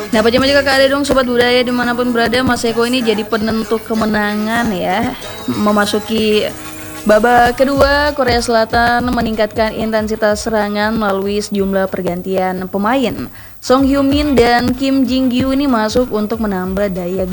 Nah, pajama juga ada dong sobat budaya dimanapun berada, Mas Eko ini jadi penentu kemenangan ya. Memasuki babak kedua, Korea Selatan meningkatkan intensitas serangan melalui sejumlah pergantian pemain. Song Hyo-min dan Kim Jin-gyu ini masuk untuk menambah daya